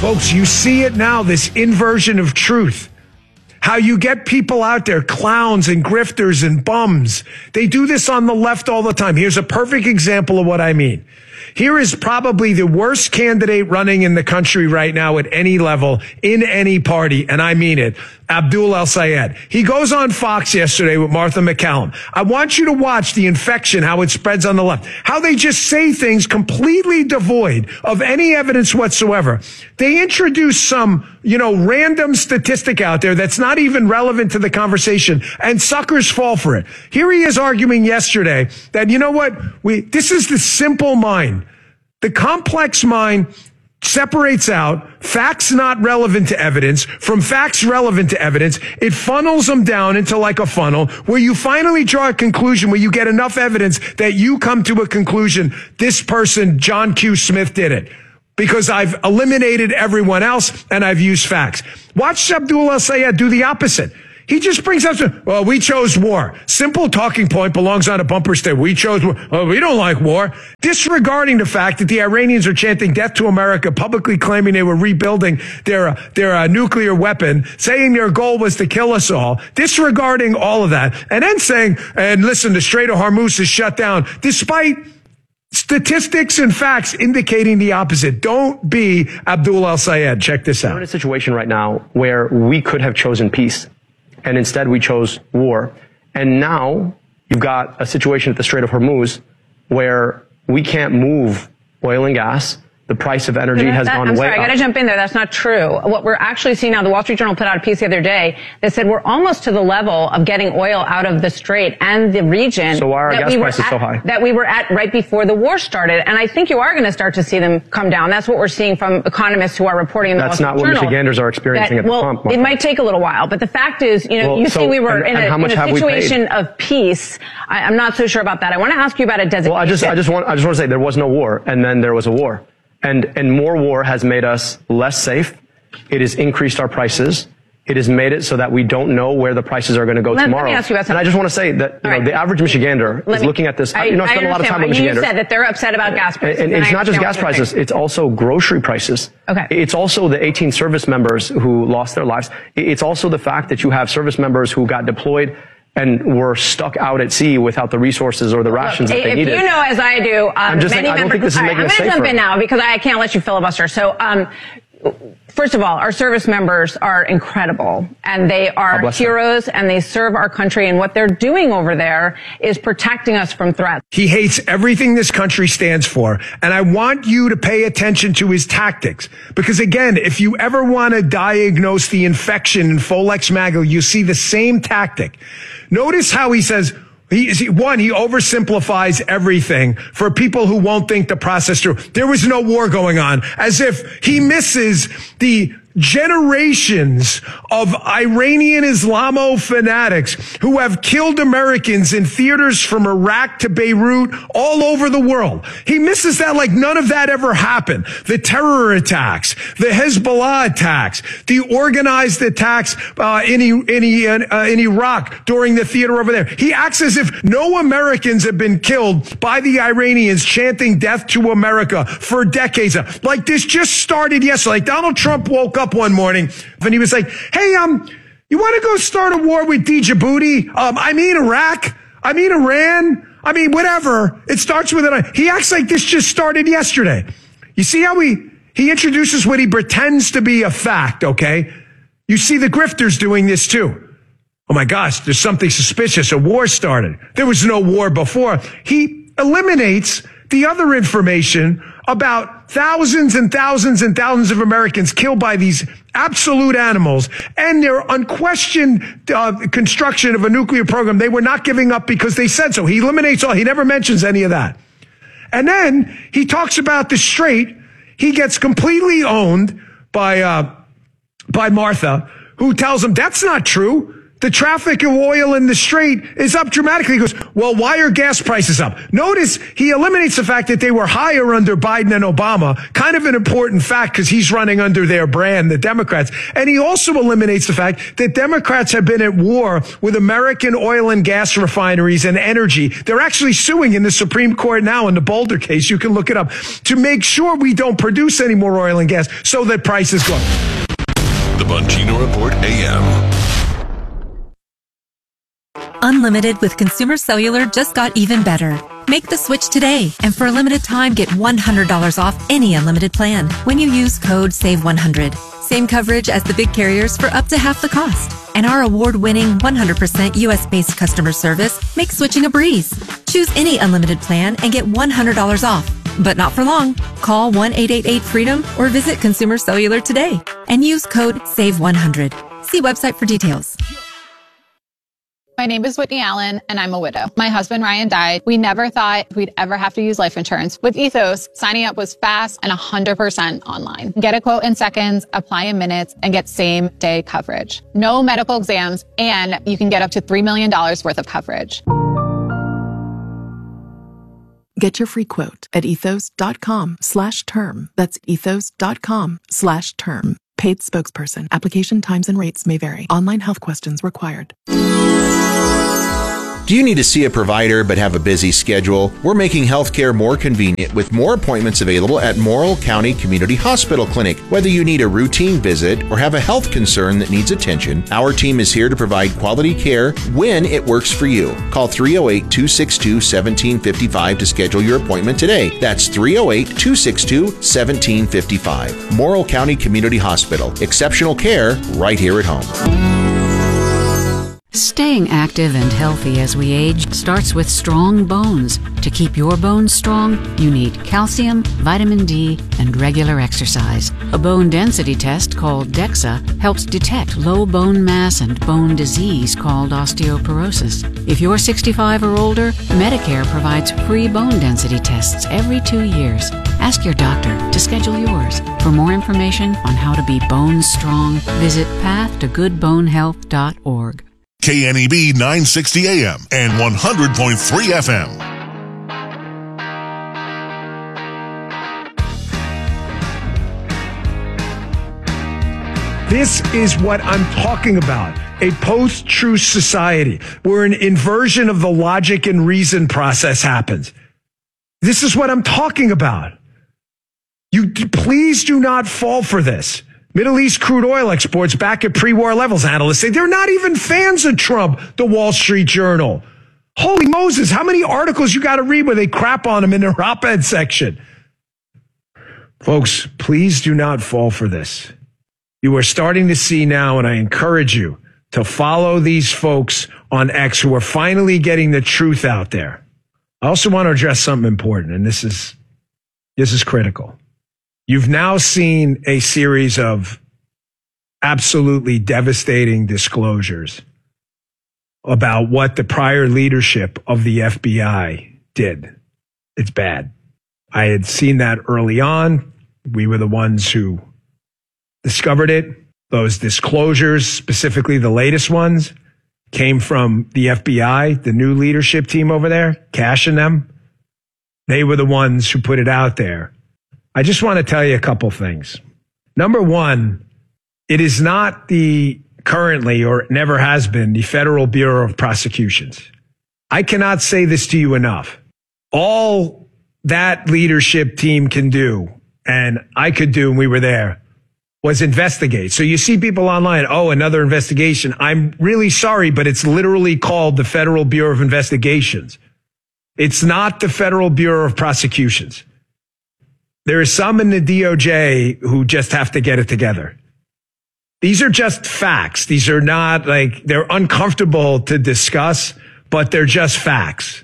Folks, you see it now, this inversion of truth. How you get people out there, clowns and grifters and bums. They do this on the left all the time. Here's a perfect example of what I mean. Here is probably the worst candidate running in the country right now at any level, in any party, and I mean it, Abdul El-Sayed. He goes on Fox yesterday with Martha MacCallum. I want you to watch the infection, how it spreads on the left, how they just say things completely devoid of any evidence whatsoever. They introduce some, random statistic out there that's not even relevant to the conversation, and suckers fall for it. Here he is arguing yesterday that, this is the simple mind. The complex mind separates out facts not relevant to evidence from facts relevant to evidence. It funnels them down into like a funnel where you finally draw a conclusion, where you get enough evidence that you come to a conclusion. This person, John Q. Smith, did it because I've eliminated everyone else and I've used facts. Watch Abdul El-Sayed do the opposite. He just brings up, we chose war. Simple talking point belongs on a bumper sticker. We chose war. We don't like war. Disregarding the fact that the Iranians are chanting death to America, publicly claiming they were rebuilding their nuclear weapon, saying their goal was to kill us all, disregarding all of that, and then saying, and listen, the Strait of Hormuz is shut down, despite statistics and facts indicating the opposite. Don't be Abdul El-Sayed. Check this out. We're in a situation right now where we could have chosen peace, and instead we chose war. And now you've got a situation at the Strait of Hormuz where we can't move oil and gas. The price of energy has gone way up. I'm sorry, I got to jump in there. That's not true. What we're actually seeing now, the Wall Street Journal put out a piece the other day that said we're almost to the level of getting oil out of the Strait and the region. So why are our gas prices so high? That we were at right before the war started. And I think you are going to start to see them come down. That's what we're seeing from economists who are reporting in the Wall Street Journal. That's not what Michiganders are experiencing at the pump. It might take a little while. But the fact is, you see we were in a situation of peace. I'm not so sure about that. I want to ask you about a designation. Well, I just want to say there was no war, and then there was a war. And more war has made us less safe. It has increased our prices. It has made it so that we don't know where the prices are going to go tomorrow. Let me ask you about something. And I just want to say that the average Michigander is looking at this. I spend a lot of time with Michiganders. You said that they're upset about gas prices. And it's not just gas prices. It's also grocery prices. Okay. It's also the 18 service members who lost their lives. It's also the fact that you have service members who got deployed and were stuck out at sea without the resources or the rations that they needed. If you know, as I do, I'm just saying, I don't think this is making us safer. I'm going to jump in now because I can't let you filibuster. So, first of all, our service members are incredible, and they are heroes, and they serve our country, and what they're doing over there is protecting us from threats. He hates everything this country stands for, and I want you to pay attention to his tactics. Because again, if you ever want to diagnose the infection in Folex MAGA, you see the same tactic. Notice how he says, he oversimplifies everything for people who won't think the process through. There was no war going on, as if he misses the generations of Iranian Islamo fanatics who have killed Americans in theaters from Iraq to Beirut all over the world. He misses that like none of that ever happened. The terror attacks, the Hezbollah attacks, the organized attacks in Iraq during the theater over there. He acts as if no Americans have been killed by the Iranians chanting death to America for decades. Like this just started yesterday. Like Donald Trump woke up one morning and he was like, hey, you want to go start a war with Djibouti? Iraq? Iran? Whatever. It starts with it. He acts like this just started yesterday. You see how he introduces what he pretends to be a fact, okay? You see the grifters doing this too. Oh my gosh, there's something suspicious. A war started. There was no war before. He eliminates the other information about thousands and thousands and thousands of Americans killed by these absolute animals and their unquestioned construction of a nuclear program. They were not giving up because they said so. He eliminates all. He never mentions any of that. And then he talks about the Strait. He gets completely owned by Martha, who tells him that's not true. the traffic of oil in the strait is up dramatically. He goes, well, why are gas prices up? Notice he eliminates the fact that they were higher under Biden and Obama, kind of an important fact because he's running under their brand, the Democrats. And he also eliminates the fact that Democrats have been at war with American oil and gas refineries and energy. They're actually suing in the Supreme Court now in the Boulder case. You can look it up to make sure we don't produce any more oil and gas so that prices go up. The Bongino Report AM. Unlimited with Consumer Cellular just got even better. Make the switch today, and for a limited time, get $100 off any unlimited plan when you use code SAVE100. Same coverage as the big carriers for up to half the cost. And our award-winning 100% U.S.-based customer service makes switching a breeze. Choose any unlimited plan and get $100 off. But not for long. Call 1-888-FREEDOM or visit Consumer Cellular today and use code SAVE100. See website for details. My name is Whitney Allen, and I'm a widow. My husband, Ryan, died. We never thought we'd ever have to use life insurance. With Ethos, signing up was fast and 100% online. Get a quote in seconds, apply in minutes, and get same-day coverage. No medical exams, and you can get up to $3 million worth of coverage. Get your free quote at ethos.com/term. That's ethos.com/term. Paid spokesperson. Application times and rates may vary. Online health questions required. Do you need to see a provider but have a busy schedule? We're making healthcare more convenient with more appointments available at Morrill County Community Hospital Clinic. Whether you need a routine visit or have a health concern that needs attention, our team is here to provide quality care when it works for you. Call 308-262-1755 to schedule your appointment today. That's 308-262-1755. Morrill County Community Hospital. Exceptional care right here at home. Staying active and healthy as we age starts with strong bones. To keep your bones strong, you need calcium, vitamin D, and regular exercise. A bone density test called DEXA helps detect low bone mass and bone disease called osteoporosis. If you're 65 or older, Medicare provides free bone density tests every 2 years. Ask your doctor to schedule yours. For more information on how to be bone strong, visit pathtogoodbonehealth.org. KNEB 960 AM and 100.3 FM. This is what I'm talking about. A post-truth society where an inversion of the logic and reason process happens. This is what I'm talking about. You please do not fall for this. Middle East crude oil exports back at pre-war levels. Analysts say they're not even fans of Trump, the Wall Street Journal. Holy Moses, how many articles you got to read where they crap on him in their op-ed section? Folks, please do not fall for this. You are starting to see now, and I encourage you to follow these folks on X who are finally getting the truth out there. I also want to address something important, and this is critical. You've now seen a series of absolutely devastating disclosures about what the prior leadership of the FBI did. It's bad. I had seen that early on. We were the ones who discovered it. Those disclosures, specifically the latest ones, came from the FBI, the new leadership team over there, Cash and them. They were the ones who put it out there. I just want to tell you a couple things. Number one, it is not the currently or never has been the Federal Bureau of Prosecutions. I cannot say this to you enough. All that leadership team can do, and I could do, and we were there, was investigate. So you see people online, oh, another investigation. I'm really sorry, but it's literally called the Federal Bureau of Investigations. It's not the Federal Bureau of Prosecutions. There are some in the DOJ who just have to get it together. These are just facts. These are not like, they're uncomfortable to discuss, but they're just facts.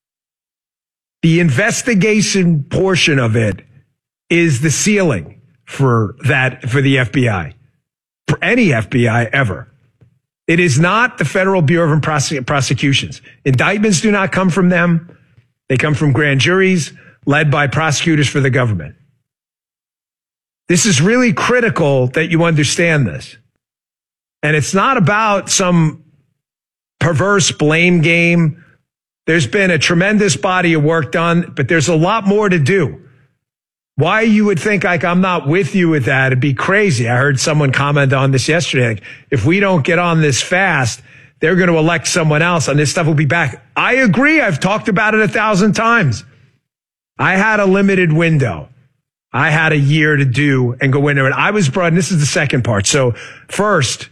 The investigation portion of it is the ceiling for the FBI, for any FBI ever. It is not the Federal Bureau of Prosecutions. Indictments do not come from them. They come from grand juries led by prosecutors for the government. This is really critical that you understand this. And it's not about some perverse blame game. There's been a tremendous body of work done, but there's a lot more to do. Why you would think like I'm not with you with that, it'd be crazy. I heard someone comment on this yesterday. Like, if we don't get on this fast, they're going to elect someone else and this stuff will be back. I agree. I've talked about it 1,000 times. I had a limited window. I had a year to do and go into it. I was brought, and this is the second part. So first,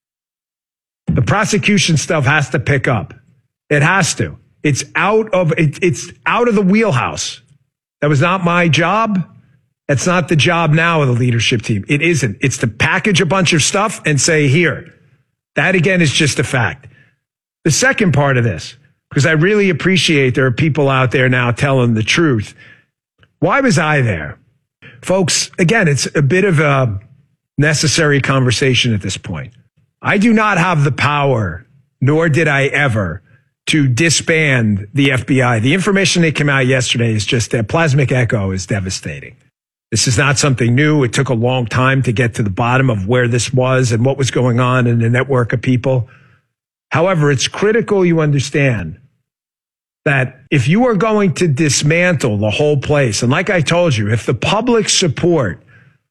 the prosecution stuff has to pick up. It has to. It's out of the wheelhouse. That was not my job. That's not the job now of the leadership team. It isn't. It's to package a bunch of stuff and say, here. That, again, is just a fact. The second part of this, because I really appreciate there are people out there now telling the truth. Why was I there? Folks, again, it's a bit of a necessary conversation at this point. I do not have the power, nor did I ever, to disband the FBI. The information that came out yesterday is just that plasmic echo is devastating. This is not something new. It took a long time to get to the bottom of where this was and what was going on in the network of people. However, it's critical you understand that if you are going to dismantle the whole place, and like I told you, if the public support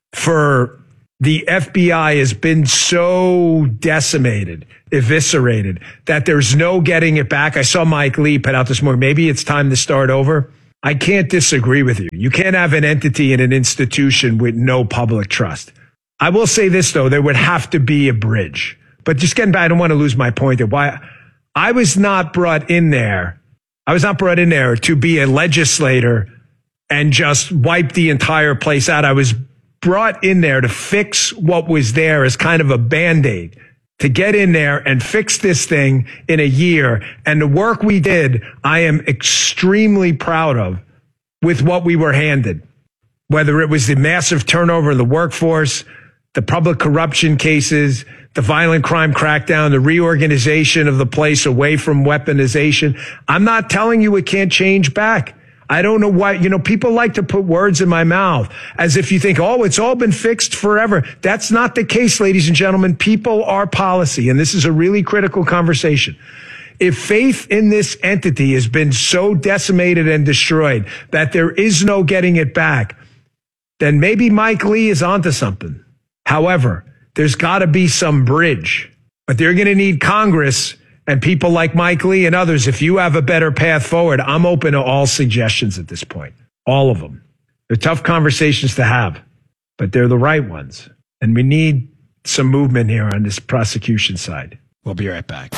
for the FBI has been so decimated, eviscerated, that there's no getting it back. I saw Mike Lee put out this morning, maybe it's time to start over. I can't disagree with you. You can't have an entity and an institution with no public trust. I will say this, though, there would have to be a bridge. But just getting back, I don't want to lose my point there. Why I was not brought in there. I was not brought in there to be a legislator and just wipe the entire place out. I was brought in there to fix what was there as kind of a Band-Aid, to get in there and fix this thing in a year. And the work we did, I am extremely proud of with what we were handed, whether it was the massive turnover in the workforce, the public corruption cases, the violent crime crackdown, the reorganization of the place away from weaponization. I'm not telling you it can't change back. I don't know why, people like to put words in my mouth as if you think, oh, it's all been fixed forever. That's not the case, ladies and gentlemen. People are policy, and this is a really critical conversation. If faith in this entity has been so decimated and destroyed that there is no getting it back, then maybe Mike Lee is onto something. However, there's got to be some bridge, but they're going to need Congress and people like Mike Lee and others. If you have a better path forward, I'm open to all suggestions at this point. All of them. They're tough conversations to have, but they're the right ones. And we need some movement here on this prosecution side. We'll be right back.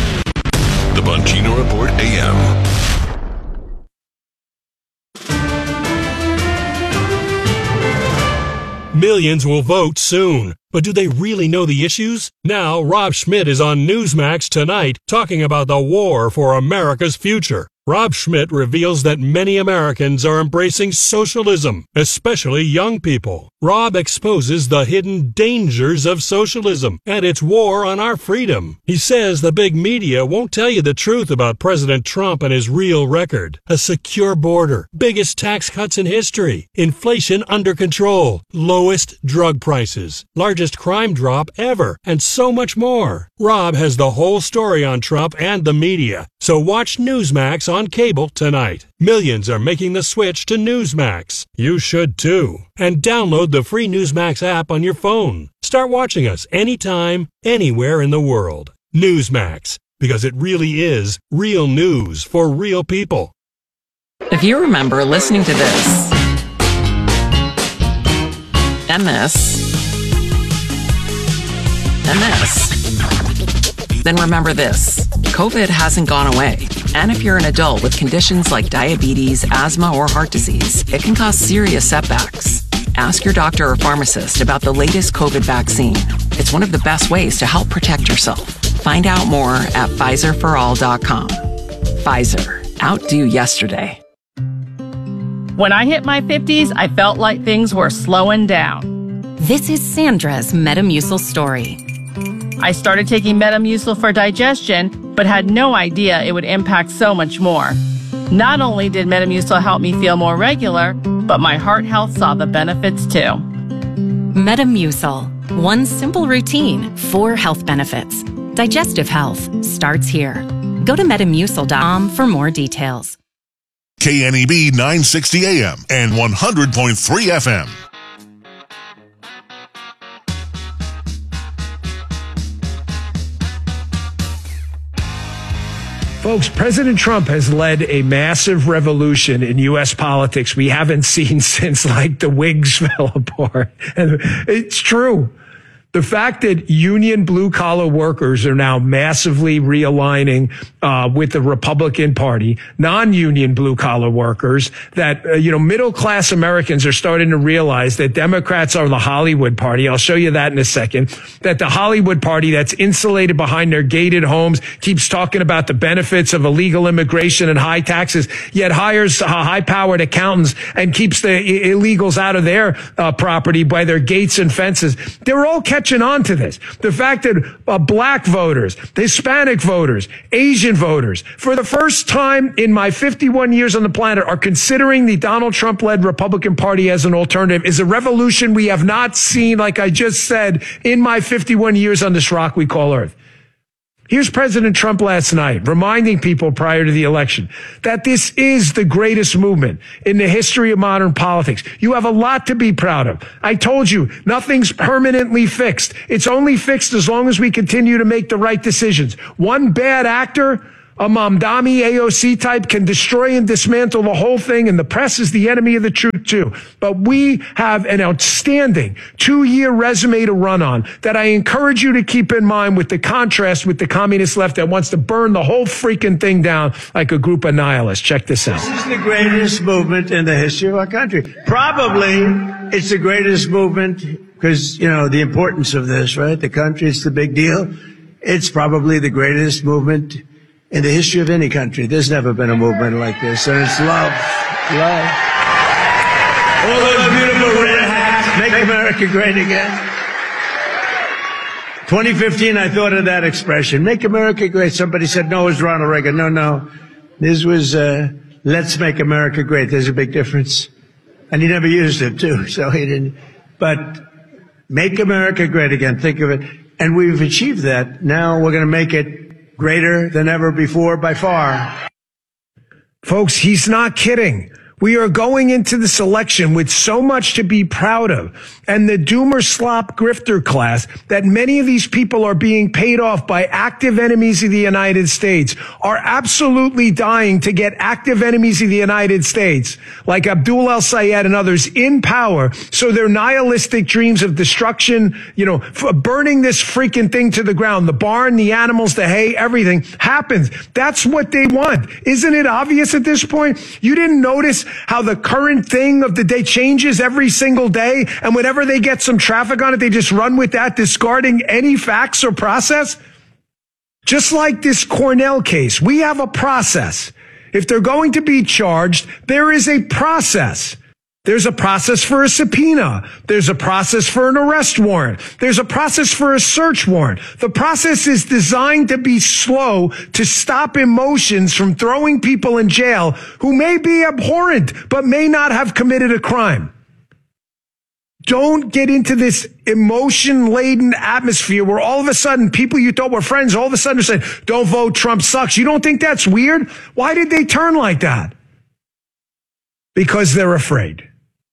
The Bongino Report AM. Millions will vote soon. But do they really know the issues? Now, Rob Schmidt is on Newsmax tonight talking about the war for America's future. Rob Schmidt reveals that many Americans are embracing socialism, especially young people. Rob exposes the hidden dangers of socialism and its war on our freedom. He says the big media won't tell you the truth about President Trump and his real record. A secure border, biggest tax cuts in history, inflation under control, lowest drug prices, largest crime drop ever, and so much more. Rob has the whole story on Trump and the media, so watch Newsmax on cable tonight. Millions are making the switch to Newsmax. You should too. And download the free Newsmax app on your phone. Start watching us anytime, anywhere in the world. Newsmax, because it really is real news for real people. If you remember listening to this, and this, then remember this. COVID hasn't gone away. And if you're an adult with conditions like diabetes, asthma, or heart disease, it can cause serious setbacks. Ask your doctor or pharmacist about the latest COVID vaccine. It's one of the best ways to help protect yourself. Find out more at PfizerForAll.com. Pfizer. Outdo yesterday. When I hit my 50s, I felt like things were slowing down. This is Sandra's Metamucil story. I started taking Metamucil for digestion, but had no idea it would impact so much more. Not only did Metamucil help me feel more regular, but my heart health saw the benefits too. Metamucil. One simple routine, 4 health benefits. Digestive health starts here. Go to Metamucil.com for more details. KNEB 960 AM and 100.3 FM. Folks, President Trump has led a massive revolution in U.S. politics we haven't seen since, like, the Whigs fell apart. And it's true. The fact that union blue-collar workers are now massively realigning with the Republican Party, non-union blue-collar workers, that, middle-class Americans are starting to realize that Democrats are the Hollywood Party. I'll show you that in a second. That the Hollywood Party that's insulated behind their gated homes keeps talking about the benefits of illegal immigration and high taxes, yet hires high-powered accountants and keeps the illegals out of their property by their gates and fences. They're all catching on to this. The fact that black voters, Hispanic voters, Asian voters, for the first time in my 51 years on the planet, are considering the Donald Trump-led Republican Party as an alternative is a revolution we have not seen, like I just said, in my 51 years on this rock we call Earth. Here's President Trump last night reminding people prior to the election that this is the greatest movement in the history of modern politics. You have a lot to be proud of. I told you, nothing's permanently fixed. It's only fixed as long as we continue to make the right decisions. One bad actor, a Mamdani AOC type, can destroy and dismantle the whole thing, and the press is the enemy of the truth too. But we have an outstanding 2-year resume to run on that I encourage you to keep in mind, with the contrast with the communist left that wants to burn the whole freaking thing down like a group of nihilists. Check this out. This is the greatest movement in the history of our country. Probably it's the greatest movement because, the importance of this, right? The country, it's the big deal. It's probably the greatest movement in the history of any country. There's never been a movement like this. And it's love. All those beautiful red hats, make America great again. 2015, I thought of that expression, make America great. Somebody said, no, it was Ronald Reagan. No. This was, let's make America great. There's a big difference. And he never used it, too, so he didn't. But make America great again. Think of it. And we've achieved that. Now we're going to make it greater than ever before, by far. Folks, he's not kidding. We are going into this election with so much to be proud of. And the doomer slop grifter class, that many of these people are being paid off by active enemies of the United States, are absolutely dying to get active enemies of the United States, like Abdul El-Sayed and others, in power. So their nihilistic dreams of destruction, burning this freaking thing to the ground, the barn, the animals, the hay, everything happens. That's what they want. Isn't it obvious at this point? You didn't notice how the current thing of the day changes every single day, and whenever they get some traffic on it, they just run with that, discarding any facts or process? Just like this Cornell case, we have a process. If they're going to be charged, there is a process. There's a process for a subpoena. There's a process for an arrest warrant. There's a process for a search warrant. The process is designed to be slow, to stop emotions from throwing people in jail who may be abhorrent but may not have committed a crime. Don't get into this emotion-laden atmosphere where all of a sudden people you thought were friends all of a sudden are saying, don't vote, Trump sucks. You don't think that's weird? Why did they turn like that? Because they're afraid.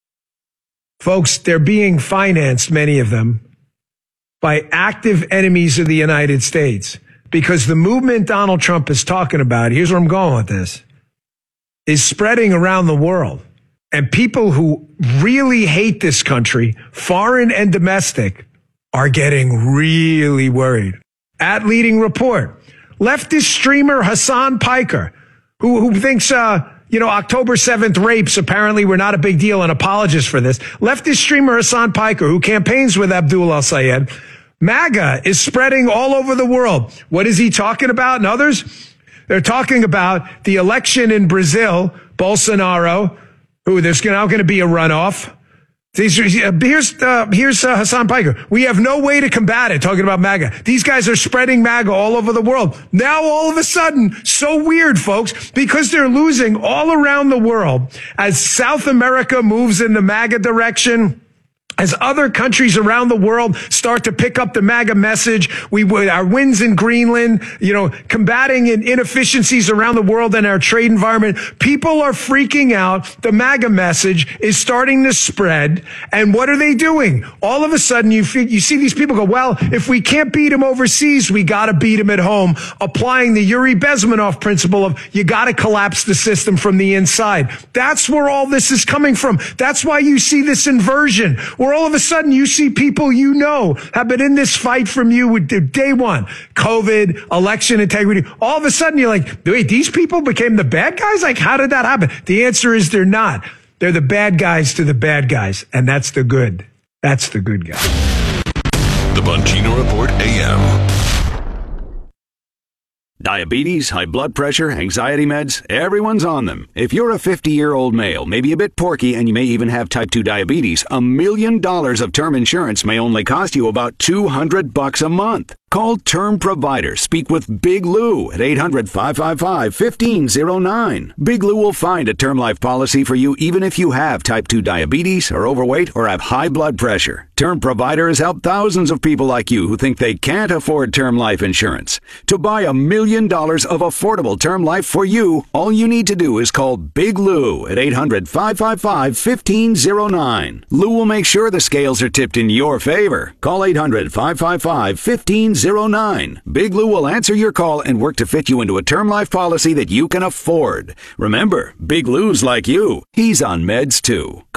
Folks, they're being financed, many of them, by active enemies of the United States. Because the movement Donald Trump is talking about, here's where I'm going with this, is spreading around the world. And people who really hate this country, foreign and domestic, are getting really worried. At Leading Report, leftist streamer Hassan Piker, who thinks, October 7th rapes apparently were not a big deal, and apologist for this. Leftist streamer Hassan Piker, who campaigns with Abdul El-Sayed, MAGA is spreading all over the world. What is he talking about and others? They're talking about the election in Brazil, Bolsonaro, who there's now going to be a runoff. Here's Hassan Piker. We have no way to combat it, talking about MAGA. These guys are spreading MAGA all over the world. Now, all of a sudden, so weird, folks, because they're losing all around the world as South America moves in the MAGA direction. As other countries around the world start to pick up the MAGA message, our wins in Greenland, combating inefficiencies around the world and our trade environment, people are freaking out. The MAGA message is starting to spread. And what are they doing? All of a sudden, you see these people go, well, if we can't beat them overseas, we got to beat them at home, applying the Yuri Bezmenov principle of you got to collapse the system from the inside. That's where all this is coming from. That's why you see this inversion, where all of a sudden you see people have been in this fight from you with day one, COVID, election integrity. All of a sudden you're like, wait, these people became the bad guys? Like, how did that happen? The answer is they're not. They're the bad guys to the bad guys, and that's the good. That's the good guy. The Bongino Report AM. Diabetes, high blood pressure, anxiety meds, everyone's on them. If you're a 50-year-old male, maybe a bit porky, and you may even have type 2 diabetes, $1 million of term insurance may only cost you about $200 a month. Call Term Provider. Speak with Big Lou at 800-555-1509. Big Lou will find a term life policy for you even if you have type 2 diabetes, are overweight, or have high blood pressure. Term Provider has helped thousands of people like you who think they can't afford term life insurance. To buy $1 million of affordable term life for you, all you need to do is call Big Lou at 800-555-1509. Lou will make sure the scales are tipped in your favor. Call 800-555-1509. Big Lou will answer your call and work to fit you into a term life policy that you can afford. Remember, Big Lou's like you. He's on meds too.